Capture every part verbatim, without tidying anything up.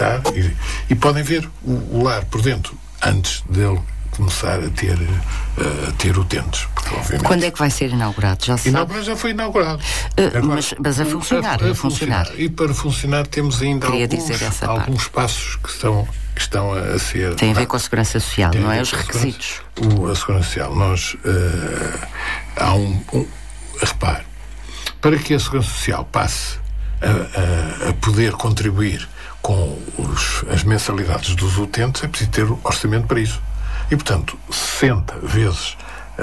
visitar e, e podem ver o, o lar por dentro antes dele começar a ter, uh, a ter utentes. Quando é que vai ser inaugurado? Já se inaugurado, já foi inaugurado. Uh, Agora, mas, mas a funcionar, a, a, a funcionar. funcionar. E para funcionar temos ainda Queria alguns, alguns passos que estão, que estão a ser... Tem a ver com a Segurança Social, não é? Os requisitos. O, a Segurança Social. Nós... Uh, há um... um repare, para que a Segurança Social passe a, a, a poder contribuir com os, as mensalidades dos utentes, é preciso ter orçamento para isso. E, portanto, sessenta vezes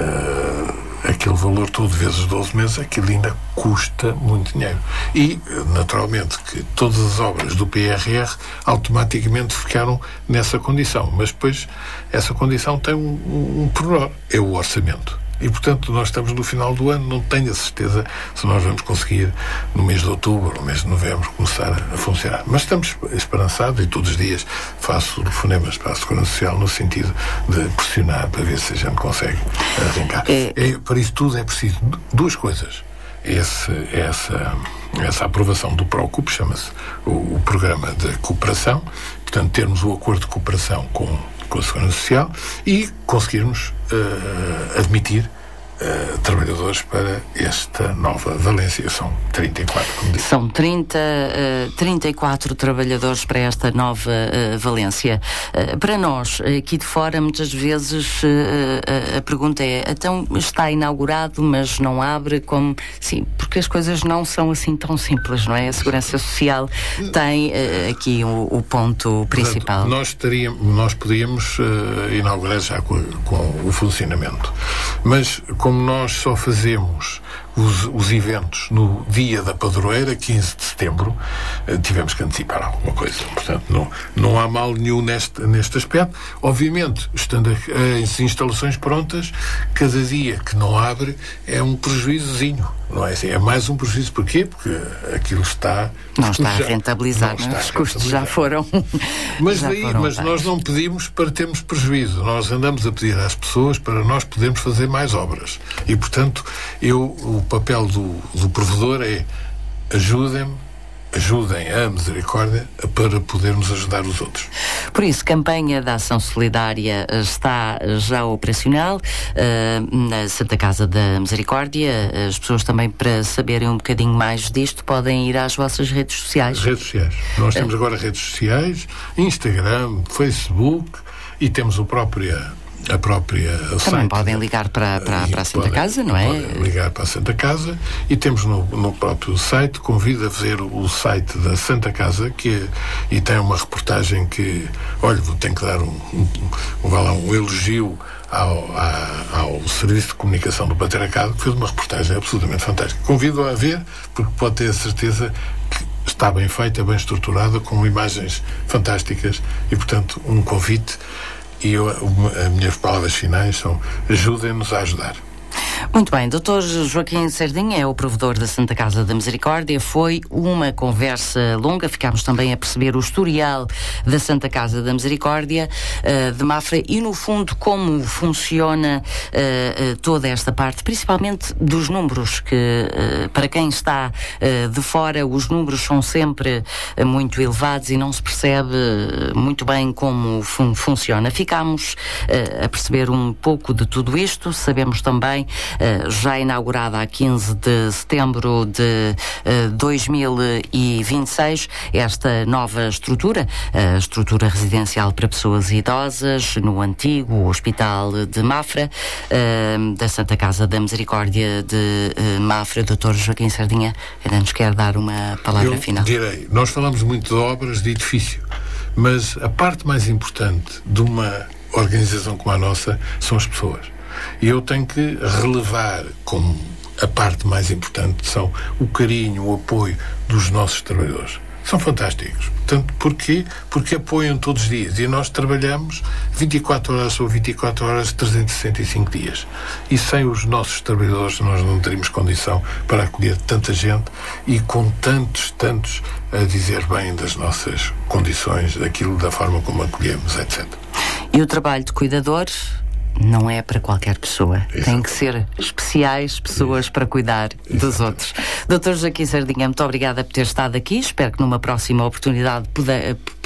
uh, aquele valor todo, vezes doze meses, aquilo ainda custa muito dinheiro. E, naturalmente, que todas as obras do P R R automaticamente ficaram nessa condição. Mas depois, essa condição tem um, um, um pormenor, é o orçamento. E, portanto, nós estamos no final do ano, não tenho a certeza se nós vamos conseguir, no mês de outubro, no mês de novembro, começar a funcionar. Mas estamos esperançados e todos os dias faço telefonemas para a Segurança Social no sentido de pressionar para ver se a gente consegue arrancar. É... É, para isso tudo é preciso duas coisas. Esse, essa, essa aprovação do PROCUP, chama-se o, o Programa de Cooperação, portanto, termos o acordo de cooperação com com a Segurança Social e conseguirmos uh, admitir uh, trabalhadores para esta nova Valência. São trinta e quatro, como disse. São trinta, uh, trinta e quatro trabalhadores para esta nova uh, Valência. Uh, para nós, aqui de fora, muitas vezes uh, uh, a pergunta é, então está inaugurado, mas não abre como... Sim, porque as coisas não são assim tão simples, não é? A Segurança Social tem uh, aqui o, o ponto principal. Portanto, nós, teríamos, nós podíamos uh, inaugurar já com, com o funcionamento. Mas, como nós só fazemos os, os eventos no dia da padroeira, quinze de setembro, uh, tivemos que antecipar alguma coisa. Portanto, não, não há mal nenhum neste, neste aspecto. Obviamente, estando as instalações prontas, cada dia que não abre é um prejuízozinho. Não é assim? É mais um prejuízo. Porquê? Porque aquilo está... Não está a rentabilizar, não, não é? Os custos já foram... Mas, já daí, foram mas nós não pedimos para termos prejuízo. Nós andamos a pedir às pessoas para nós podermos fazer mais obras. E, portanto, eu, o papel do, do provedor é ajudem-me, ajudem a Misericórdia para podermos ajudar os outros. Por isso, campanha da Ação Solidária está já operacional uh, na Santa Casa da Misericórdia. As pessoas também, para saberem um bocadinho mais disto, podem ir às vossas redes sociais. Redes sociais. Nós temos agora redes sociais, Instagram, Facebook e temos o próprio a própria Também site. podem ligar para, para, para a Santa podem, Casa, não é? Podem ligar para a Santa Casa e temos no, no próprio site, convido a ver o site da Santa Casa que, e tem uma reportagem que, olha, tenho que dar um, um, um, um, um elogio ao, ao Serviço de Comunicação do Patriarcado, que fez uma reportagem absolutamente fantástica. Convido a ver, porque pode ter a certeza que está bem feita, bem estruturada, com imagens fantásticas e, portanto, um convite. E eu, as minhas palavras finais são: ajudem-nos a ajudar. Muito bem, doutor Joaquim Sardinha é o provedor da Santa Casa da Misericórdia. Foi uma conversa longa, ficámos também a perceber o historial da Santa Casa da Misericórdia uh, de Mafra e, no fundo, como funciona uh, uh, toda esta parte, principalmente dos números, que uh, para quem está uh, de fora, os números são sempre uh, muito elevados e não se percebe uh, muito bem como fun- funciona. Ficámos uh, a perceber um pouco de tudo isto, sabemos também Uh, já inaugurada a quinze de setembro de uh, dois mil e vinte e seis, esta nova estrutura, a uh, estrutura residencial para pessoas idosas, no antigo Hospital de Mafra, uh, da Santa Casa da Misericórdia de uh, Mafra. doutor Joaquim Sardinha, ainda nos quer dar uma palavra Eu final? Direi, nós falamos muito de obras, de edifício, mas a parte mais importante de uma organização como a nossa são as pessoas. E eu tenho que relevar como a parte mais importante são o carinho, o apoio dos nossos trabalhadores. São fantásticos. Portanto, porquê? Porque apoiam todos os dias. E nós trabalhamos vinte e quatro horas ou vinte e quatro horas, trezentos e sessenta e cinco dias. E sem os nossos trabalhadores nós não teríamos condição para acolher tanta gente e com tantos, tantos a dizer bem das nossas condições, daquilo, da forma como acolhemos, etcétera. E o trabalho de cuidadores não é para qualquer pessoa. Exato. Tem que ser especiais pessoas Exato. Para cuidar dos Exato. Outros. doutor Joaquim Sardinha, muito obrigada por ter estado aqui. Espero que numa próxima oportunidade puder,